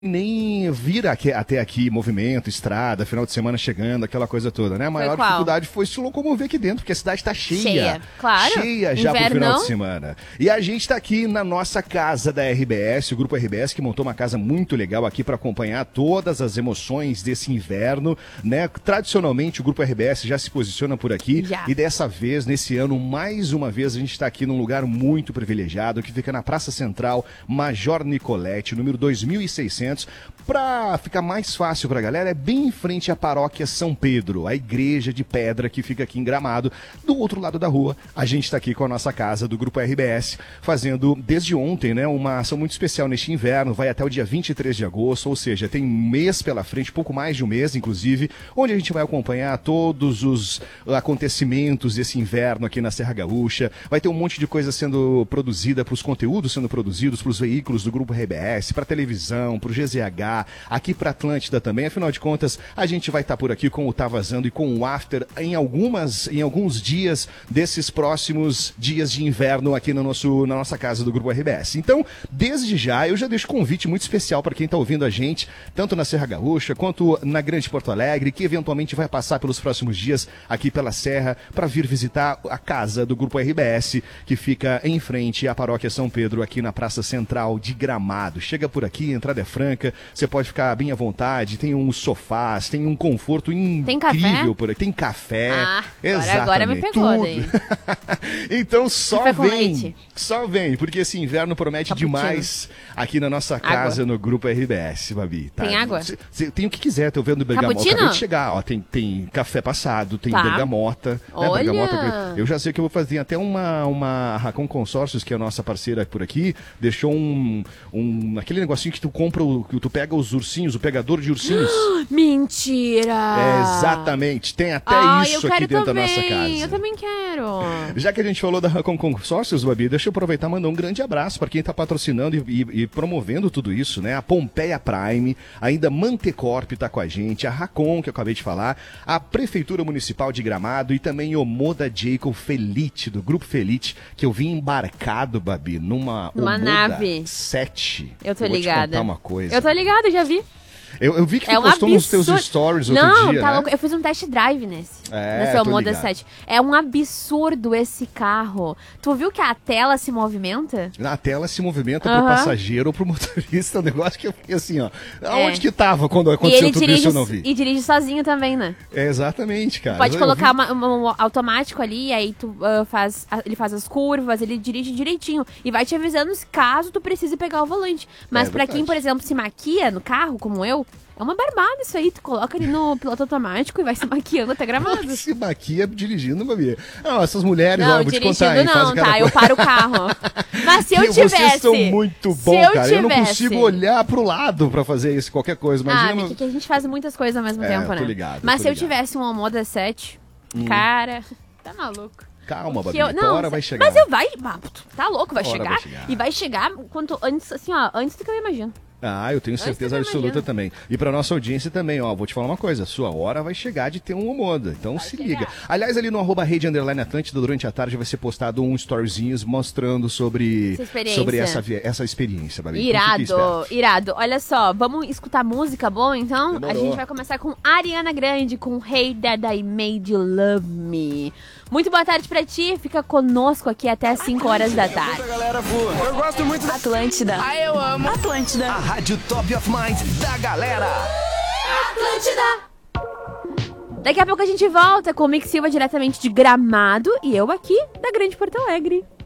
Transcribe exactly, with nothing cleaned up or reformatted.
nem vir aqui, até aqui, movimento, estrada, final de semana chegando, aquela coisa toda, né? A maior qual? dificuldade foi se locomover aqui dentro, porque a cidade tá cheia. Cheia, claro. Cheia já Inverno, pro final não? de semana. E a gente tá aqui na nossa casa da R B S, o Grupo R B S, que montou uma casa muito legal aqui para acompanhar todas as emoções desse inverno, né? Tradicionalmente, o Grupo R B S já se posiciona por aqui. Já. E dessa vez, nesse ano, mais uma vez, a gente tá aqui num lugar muito privilegiado, que fica na Praça Central Major Nicolete, número dois mil e seiscentos. Pra ficar mais fácil pra galera, é bem em frente à paróquia São Pedro, a igreja de pedra que fica aqui em Gramado. Do outro lado da rua, a gente tá aqui com a nossa casa do Grupo R B S, fazendo desde ontem, né, uma ação muito especial neste inverno, vai até o dia vinte e três de agosto, ou seja, tem um mês pela frente, pouco mais de um mês, inclusive, onde a gente vai acompanhar todos os acontecimentos desse inverno aqui na Serra Gaúcha. Vai ter um monte de coisa sendo produzida, pros conteúdos sendo produzidos, pros veículos do Grupo R B S, pra televisão, pro G Z H, aqui para Atlântida também. Afinal de contas, a gente vai estar por aqui com o Tá Vazando e com o After em algumas, em alguns dias desses próximos dias de inverno aqui no nosso, na nossa casa do Grupo R B S. Então, desde já, eu já deixo um convite muito especial para quem está ouvindo a gente, tanto na Serra Gaúcha quanto na Grande Porto Alegre, que eventualmente vai passar pelos próximos dias aqui pela Serra para vir visitar a casa do Grupo R B S, que fica em frente à Paróquia São Pedro, aqui na Praça Central de Gramado. Chega por aqui, a entrada é franca, você pode ficar bem à vontade, tem uns sofás, tem um conforto incrível tem café? por aí. Tem café. Ah, exatamente, agora me pegou tudo. daí. Então só Café com vem, leite. só vem, porque esse inverno promete Cappuccino. demais aqui na nossa casa, água. No Grupo R B S, Babi. Tá? Tem água? Cê, cê, tem o que quiser, tô vendo bergamota. Cappuccino? Acabei de chegar, ó, tem, tem café passado, tem Tá. bergamota. Né, Olha! bergamota, eu já sei que eu vou fazer até uma, uma Racon Consórcios, que é a nossa parceira por aqui, deixou um, um aquele negocinho que tu compra, o- que tu pega os ursinhos, o pegador de ursinhos. Mentira! É, exatamente, tem até Ah, isso eu aqui quero dentro também. da nossa casa. Eu também quero. Já que a gente falou da Racon Consórcios, Babi, deixa eu aproveitar e mandar um grande abraço para quem está patrocinando e, e- e promovendo tudo isso, né? A Pompeia Prime, ainda Mantecorp está com a gente, a Racon, que eu acabei de falar, a Prefeitura Municipal de Gramado e também o Moda Jacob Felite, do Grupo Felite, que eu vim embarcado, Babi, numa Numa Omoda nave. sete. Eu tô vou ligada. te contar uma coisa. Eu tô ligada, já vi. Eu, eu vi que tu É um postou nos teus absurdo. stories outro Não, dia, tá né? louco. Eu fiz um test drive nesse. É, nesse tô Omoda ligado. sete. É um absurdo esse carro. Tu viu que a tela se movimenta? Na tela se movimenta Aham. pro passageiro ou pro motorista, um negócio que eu fiquei assim, ó. Aonde É. que tava quando E aconteceu ele tudo dirige, isso eu não vi? e dirige sozinho também, né? É, exatamente, cara. Pode Eu colocar vi- uma- uma- um automático ali, aí tu ah, faz, a- ele faz as curvas, ele dirige direitinho e vai te avisando caso tu precise pegar o volante. Mas É pra quem, verdade. por exemplo, se maquia no carro, como eu, é uma barbada isso aí. Tu coloca ali no piloto automático e vai se maquiando até Gramado. Se maquia dirigindo, Babi. Não, essas mulheres, ó, Não, eu vou te dirigindo contar, hein, não, fazem cada tá? Eu coisa. paro o carro. Mas se eu Que tivesse... Vocês são muito se bons, eu cara. Eu não tivesse- consigo olhar pro lado pra fazer isso, qualquer coisa. Ah, Imagina. Miki, que a gente faz muitas coisas ao mesmo É, tempo, tô né? ligado, Mas tô se eu ligado. tivesse um Omoda sete, cara, tá maluco. Calma, Que Babi. eu- Tua hora vai chegar. Mas eu vai, ah, tu tá louco, vai Tua hora chegar, vai chegar. e vai chegar quanto antes, assim, ó, antes do que eu imagino. Ah, eu tenho certeza Antes eu absoluta imagino. também. E pra nossa audiência também, ó, vou te falar uma coisa, sua hora vai chegar de ter um Omoda, então se chegar. liga. Aliás, ali no arroba rede underline Atlântida, durante a tarde vai ser postado um storyzinhos mostrando sobre, Essa experiência. sobre essa, vi- essa experiência, Babi. Então fique Irado, esperto. irado. Olha só, vamos escutar música boa, então? Demorou. A gente vai começar com Ariana Grande, com Hey That I Made You Love Me. Muito boa tarde pra ti, fica conosco aqui até as cinco horas da tarde. Galera boa. Eu gosto muito da Atlântida. Ah, eu amo Atlântida. a Rádio Top of Mind da galera. Daqui a pouco a gente volta com o Mick Silva diretamente de Gramado e eu aqui da Grande Porto Alegre.